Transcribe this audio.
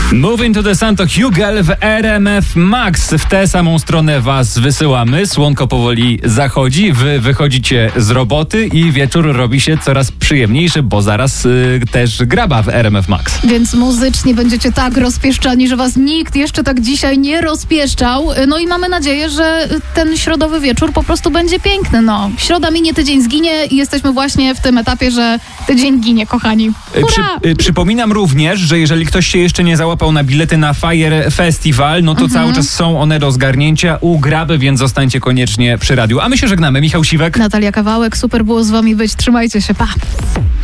Moving to the Sun to Hugel w RMF Max. W tę samą stronę was wysyłamy. Słonko powoli zachodzi, wy wychodzicie z roboty i wieczór robi się coraz przyjemniejszy, bo zaraz też graba w RMF Max. Więc muzycznie będziecie tak rozpieszczani, że was nikt jeszcze tak dzisiaj nie rozpieszczał. No i mamy nadzieję, że ten środowy wieczór po prostu będzie piękny. No, środa minie, tydzień zginie i jesteśmy właśnie w tym etapie, że tydzień ginie, kochani. Hurra! Przypominam również, że jeżeli ktoś się jeszcze nie załapał na bilety na Fire Festival, no to cały czas są one do zgarnięcia u Graby, więc zostańcie koniecznie przy radiu. A my się żegnamy. Michał Siwek. Natalia Kawałek, super było z wami być. Trzymajcie się, pa!